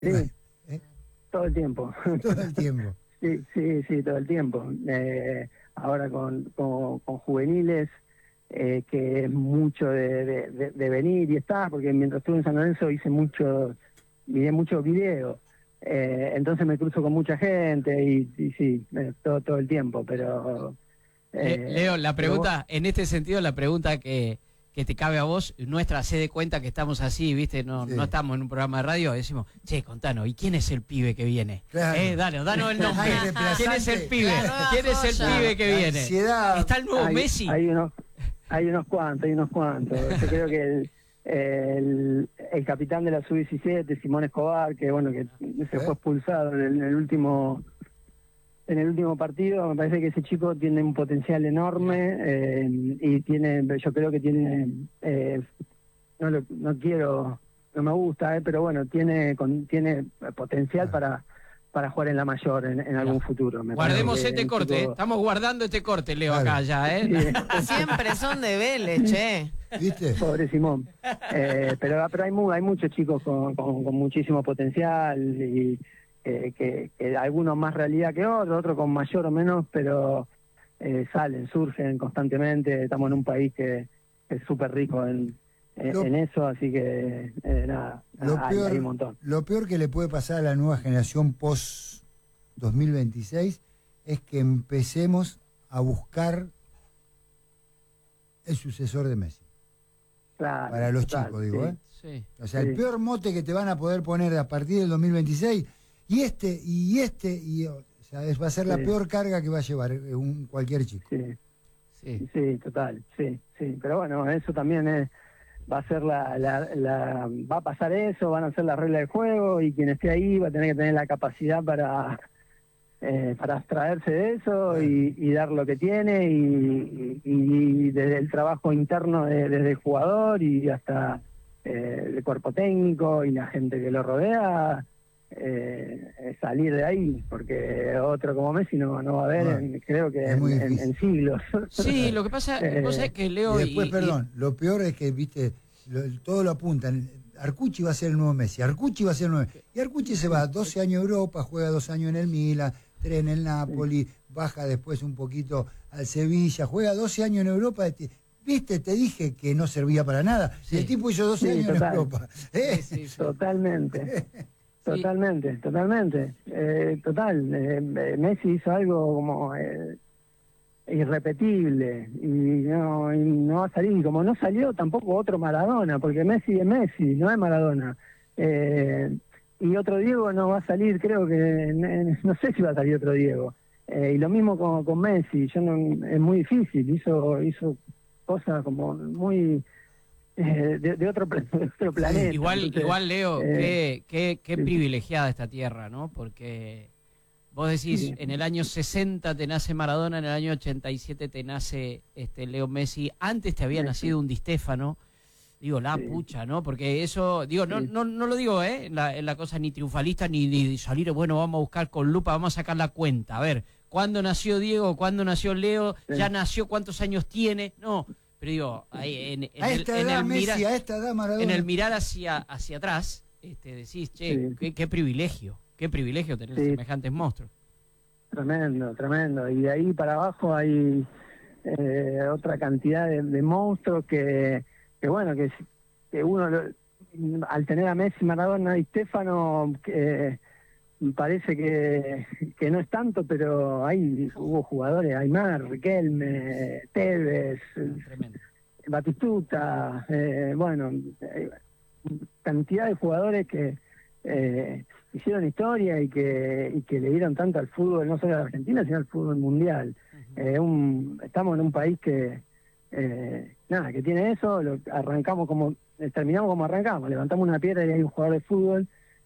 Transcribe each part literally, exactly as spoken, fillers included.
Sí, ¿Eh? todo el tiempo. Todo el tiempo. Sí, sí, sí, todo el tiempo. Eh, ahora con, con, con juveniles, eh, que es mucho de, de, de, de venir y estar, porque mientras estuve en San Lorenzo hice mucho, miré muchos videos, eh, entonces me cruzo con mucha gente y, y sí, eh, todo, todo el tiempo, pero... Le- Eh, Leo, la pero vos- pregunta, en este sentido, la pregunta que, que te cabe a vos, nuestra se dé cuenta que estamos así, ¿viste? No, Sí. no estamos en un programa de radio, decimos, che, contanos, ¿y quién es el pibe que viene? Claro. Eh, danos, danos el nombre. Ay, reemplazante. ¿Quién es el pibe? La nueva ¿Quién es el joya. pibe que La viene? ansiedad. ¿Está el nuevo hay, Messi? hay unos hay unos cuantos, hay unos cuantos. Yo creo que el, el, el capitán de la sub diecisiete, Simón Escobar, que bueno, que se fue expulsado en el, en el último en el último partido, me parece que ese chico tiene un potencial enorme, eh, y tiene, yo creo que tiene, eh, no lo, no quiero, no me gusta, eh, pero bueno, tiene con, tiene potencial Ah. para para jugar en la mayor en, en algún futuro. Me Guardemos parece que este un corte, chico- ¿eh? Estamos guardando este corte, Leo, Claro. acá ya, ¿eh? Sí. Siempre son de Vélez, che. ¿Viste? Pobre Simón. Eh, pero pero hay, mu- hay muchos chicos con, con, con muchísimo potencial y eh, que, que algunos más realidad que otros, otros con mayor o menos, pero eh, salen, surgen constantemente. Estamos en un país que es súper rico en, en, Lo- en eso, así que eh, nada, Lo hay, peor, hay un montón. lo peor que le puede pasar a la nueva generación post dos mil veintiséis es que empecemos a buscar el sucesor de Messi. Claro, Para los total, chicos, digo, sí. ¿eh? Sí. O sea, Sí. el peor mote que te van a poder poner a partir del dos mil veintiséis, y este, y este, y o sea, es- va a ser la Sí. peor carga que va a llevar eh, un, cualquier chico. Sí. Sí. Sí, total, sí, sí. Pero bueno, eso también es, va a ser la, la, la, va a pasar eso, van a ser las reglas del juego y quien esté ahí va a tener que tener la capacidad para eh, para abstraerse de eso y, y dar lo que tiene y, y, y desde el trabajo interno de- desde el jugador y hasta eh, el cuerpo técnico y la gente que lo rodea, eh, salir de ahí, porque otro como Messi no, no va a haber, Bueno, en, creo que es en, muy en- difícil. en siglos. Sí, lo que pasa, Eh, vos sabés que Y Leo... después, y- y- perdón, lo peor es que, viste, lo- todo lo apuntan. Arcucci va a ser el nuevo Messi, Arcucci va a ser el nuevo Messi. Y Arcucci se va doce años a Europa, juega dos años en el Milan, tres en el Napoli, baja después un poquito al Sevilla, juega doce años en Europa. este, Viste, te dije que no servía para nada. Sí. Y el tipo hizo doce Sí, años total. en Europa. ¿eh? Sí, sí, sí. Totalmente, totalmente, totalmente. Eh, total, eh, eh, Messi hizo algo como eh, irrepetible y no, y no va a salir. Como no salió tampoco otro Maradona, porque Messi es Messi, no es Maradona. Eh, y otro Diego no va a salir, creo que, eh, no sé si va a salir otro Diego. Eh, y lo mismo con, con Messi, yo no, es muy difícil, hizo, hizo cosas como muy... eh, de, de otro, pla- de otro planeta. Igual, Entonces, igual Leo, eh, qué, qué, qué sí. privilegiada esta tierra, ¿no? Porque vos decís, Sí. en el año sesenta te nace Maradona, en el año ochenta y siete te nace este Leo Messi, antes te había Messi. nacido un Di Stéfano, digo, la Sí. pucha, ¿no? Porque eso, digo, no, Sí. no, no lo digo, ¿eh? En la, en la cosa ni triunfalista, ni de salir, bueno, vamos a buscar con lupa, vamos a sacar la cuenta, a ver, ¿cuándo nació Diego? ¿Cuándo nació Leo? Sí. ¿Ya nació? ¿Cuántos años tiene? No, pero digo, ahí en, en A el, esta en edad el Messi, mirar- a esta edad Maradona. en el mirar hacia, hacia atrás, este, decís, che, Sí. qué, qué privilegio, qué privilegio tener Sí. semejantes monstruos. Tremendo, tremendo. Y de ahí para abajo hay eh, otra cantidad de, de monstruos que, que bueno, que, que uno lo- al tener a Messi, Maradona y Stefano, que parece que, que no es tanto, pero hay hubo jugadores, Aymar, Riquelme, Tevez, Tremendo. Batistuta, eh, bueno, eh, cantidad de jugadores que eh, hicieron historia y que, y que le dieron tanto al fútbol, no solo a la Argentina, sino al fútbol mundial. Eh, un, estamos en un país que, eh, nada, que tiene eso, lo, arrancamos como, eh, terminamos como arrancamos, levantamos una piedra y hay un jugador de fútbol,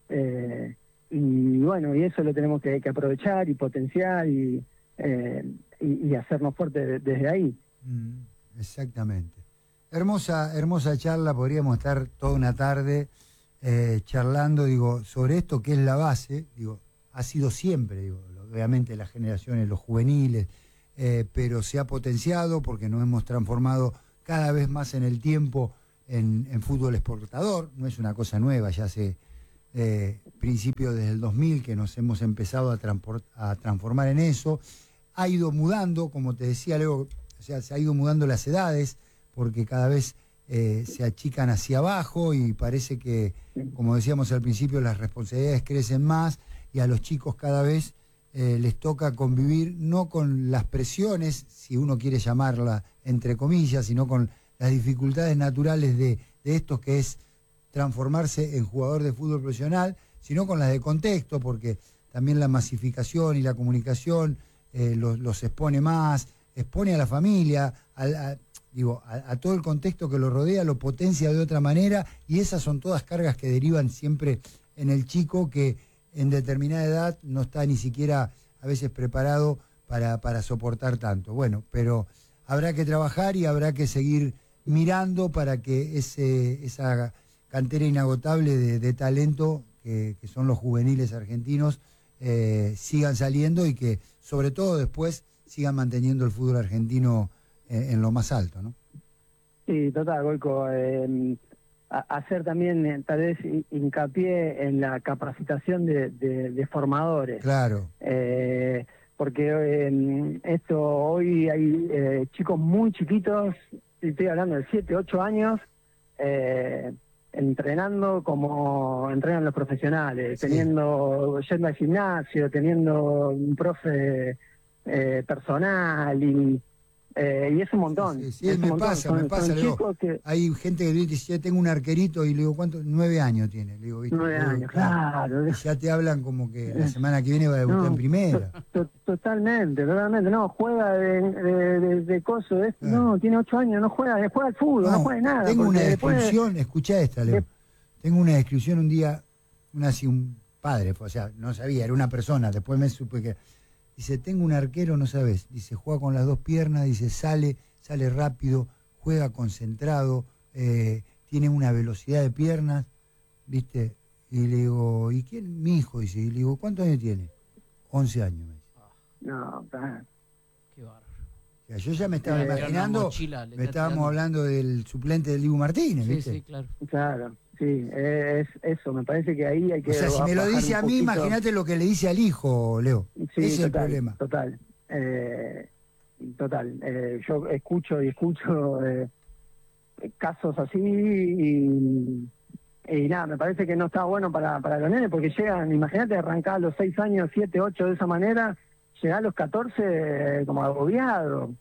eh, y bueno, y eso lo tenemos que, que aprovechar y potenciar y, eh, y, y hacernos fuertes de- desde ahí. Mm, exactamente. Hermosa, hermosa charla, podríamos estar toda una tarde eh, charlando, digo, sobre esto que es la base, digo, ha sido siempre, digo, obviamente las generaciones, los juveniles, eh, pero se ha potenciado porque nos hemos transformado cada vez más en el tiempo en, en fútbol exportador, no es una cosa nueva, ya hace eh, principio desde el dos mil, que nos hemos empezado a, a transformar en eso. Ha ido mudando, como te decía, Leo, o sea, se ha ido mudando las edades, porque cada vez eh, se achican hacia abajo y parece que, como decíamos al principio, las responsabilidades crecen más y a los chicos cada vez eh, les toca convivir no con las presiones, si uno quiere llamarla entre comillas, sino con las dificultades naturales de, de esto que es transformarse en jugador de fútbol profesional, sino con las de contexto, porque también la masificación y la comunicación eh, los, los expone más, expone a la familia, a, a, digo, a, a todo el contexto que lo rodea, lo potencia de otra manera, y esas son todas cargas que derivan siempre en el chico que en determinada edad no está ni siquiera a veces preparado para, para soportar tanto. Bueno, pero habrá que trabajar y habrá que seguir mirando para que ese, esa cantera inagotable de, de talento que, que son los juveniles argentinos eh, sigan saliendo y que sobre todo después sigan manteniendo el fútbol argentino eh, en lo más alto, ¿no? Sí, total, Goico. Eh, a, hacer también eh, tal vez hincapié en la capacitación de, de, de formadores. Claro. Eh, porque eh, esto hoy hay eh, chicos muy chiquitos, estoy hablando de siete, ocho años, eh, entrenando como entrenan los profesionales, sí. teniendo, yendo al gimnasio, teniendo un profe eh, personal y eh, y es un montón. Sí, sí, sí es me un montón. pasa, son, me pasa. Digo, que... hay gente que dice, yo tengo un arquerito y le digo, ¿cuánto? Nueve años tiene. Le digo, ¿viste? Nueve digo, años, claro. Y ya te hablan como que la semana que viene va a debutar no, en primera. To, to, totalmente, totalmente. No, juega de, de, de, de coso. De, claro. No, tiene ocho años, no juega, juega al fútbol, no, no juega nada. Tengo una descripción, después... escuchá esta, Leo. De... Tengo una descripción un día, una así, un padre, o sea, no sabía, era una persona, después me supe que... Dice, tengo un arquero, no sabes, dice, juega con las dos piernas, dice, sale, sale rápido, juega concentrado, eh, tiene una velocidad de piernas, ¿viste? Y le digo, ¿y quién? Mi hijo, dice, y le digo, ¿cuántos años tiene? once años, me dice. No, está... Qué bárbaro. O sea, yo ya me estaba eh, imaginando, mochila, me estábamos hablando del suplente del Dibu Martínez, ¿viste? Sí, sí, claro. Claro. Sí, es eso, me parece que ahí hay que... O sea, si me lo dice a mí, poquito... imagínate lo que le dice al hijo, Leo. Sí, Ese es total, el problema. Total, eh, total. Eh, yo escucho y escucho eh, casos así y, y nada, me parece que no está bueno para, para los nenes porque llegan, imagínate arrancar a los seis años, siete, ocho de esa manera, llegar a los catorce eh, como agobiado,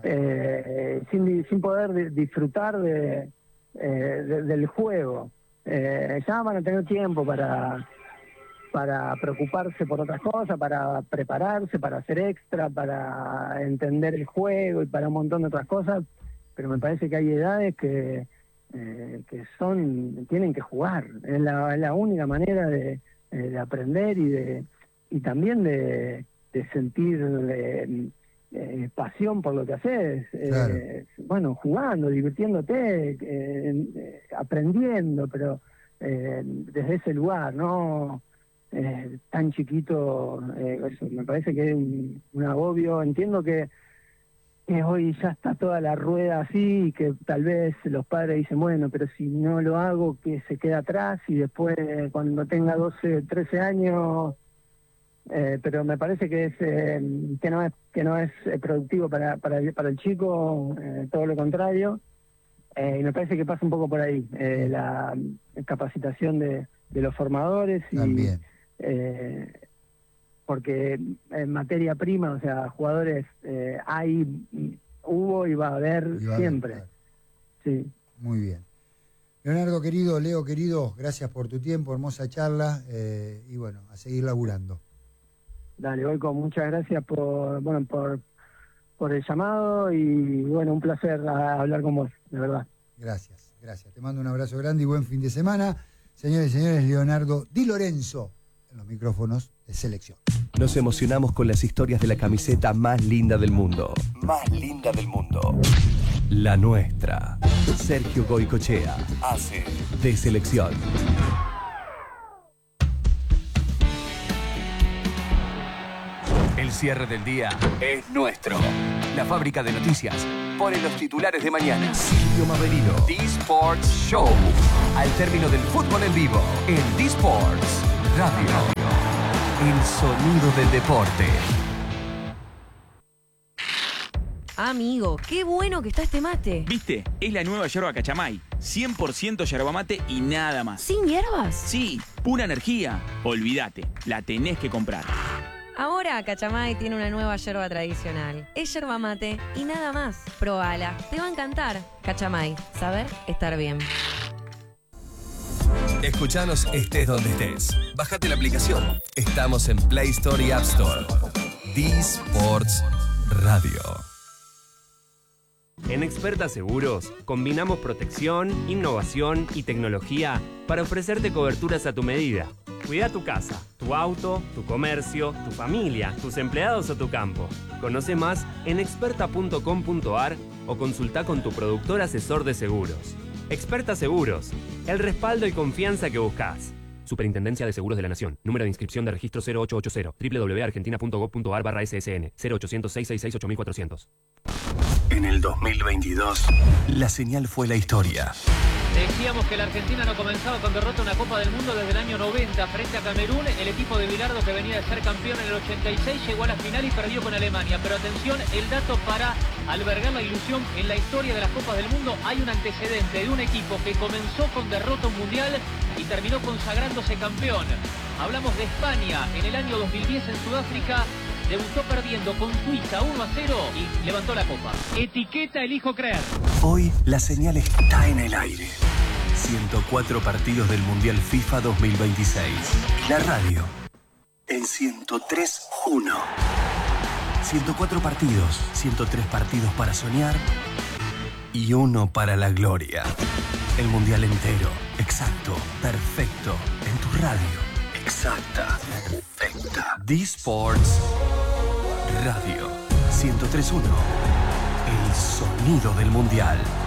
eh, sin, sin poder disfrutar de, eh, de, del juego. Eh, ya van a tener tiempo para para preocuparse por otras cosas, para prepararse, para hacer extra, para entender el juego y para un montón de otras cosas, pero me parece que hay edades que eh, que son tienen que jugar, es la, es la única manera de, de aprender y de y también de, de sentir eh, eh, pasión por lo que haces, claro. eh, bueno, jugando, divirtiéndote, eh, eh, aprendiendo, pero eh, desde ese lugar, no eh, tan chiquito, eh, eso me parece que es un, un agobio. Entiendo que, que hoy ya está toda la rueda así y que tal vez los padres dicen, bueno, pero si no lo hago, que se queda atrás y después cuando tenga doce, trece años... Eh, pero me parece que es eh, que no es que no es eh, productivo para para el, para el chico, eh, todo lo contrario, eh, y me parece que pasa un poco por ahí eh, la capacitación de, de los formadores y También. Eh, porque en materia prima, o sea, jugadores eh, hay, hubo y va a haber y va siempre. A ver, claro. Sí. Muy bien. Leonardo querido, Leo querido, gracias por tu tiempo, hermosa charla, eh, y bueno, a seguir laburando. Dale, Goico, muchas gracias por bueno por por el llamado y bueno, un placer a, hablar con vos, de verdad. Gracias, gracias. Te mando un abrazo grande y buen fin de semana. Señores y señores, Leonardo Di Lorenzo en los micrófonos de Selección. Nos emocionamos con las historias de la camiseta más linda del mundo. Más linda del mundo. La nuestra. Sergio Goicoechea hace de Selección. El cierre del día es nuestro. La fábrica de noticias pone los titulares de mañana. Silvio Maverino. The Sports Show. al término del fútbol en vivo en D-Sports Radio. El sonido del deporte. Amigo, qué bueno que está este mate. ¿Viste? Es la nueva yerba Cachamay. cien por ciento yerba mate y nada más. ¿Sin hierbas? Sí, pura energía. Olvídate, la tenés que comprar. Ahora Cachamay tiene una nueva yerba tradicional. Es yerba mate y nada más. Probala, te va a encantar. Cachamay, saber estar bien. Escuchanos estés donde estés. Bájate la aplicación. Estamos en Play Store y App Store. D-Sports Radio. En Experta Seguros combinamos protección, innovación y tecnología para ofrecerte coberturas a tu medida. Cuida tu casa, tu auto, tu comercio, tu familia, tus empleados o tu campo. Conoce más en experta punto com punto a r o consulta con tu productor asesor de seguros. Experta Seguros, el respaldo y confianza que buscas. Superintendencia de Seguros de la Nación. Número de inscripción de registro cero ocho ocho cero. doble u doble u doble u punto argentina punto gov punto a r barra S S N. cero ochocientos, seiscientos sesenta y seis, ocho mil cuatrocientos. En el dos mil veintidós, la señal fue la historia. Decíamos que la Argentina no comenzaba con derrota en una Copa del Mundo desde el año noventa frente a Camerún. El equipo de Bilardo, que venía de ser campeón en el ochenta y seis, llegó a la final y perdió con Alemania. Pero atención, el dato para albergar la ilusión en la historia de las Copas del Mundo. Hay un antecedente de un equipo que comenzó con derrota en mundial y terminó consagrándose campeón. Hablamos de España en el año dos mil diez en Sudáfrica. Debutó perdiendo con Suiza uno a cero y levantó la copa. Etiqueta elijo creer. Hoy la señal está en el aire. ciento cuatro partidos del Mundial FIFA dos mil veintiséis. La radio en ciento tres punto uno. ciento cuatro partidos, ciento tres partidos para soñar y uno para la gloria. El Mundial entero, exacto, perfecto, en tu radio. Exacta, perfecta. D-Sports Radio ciento tres punto uno. El sonido del Mundial.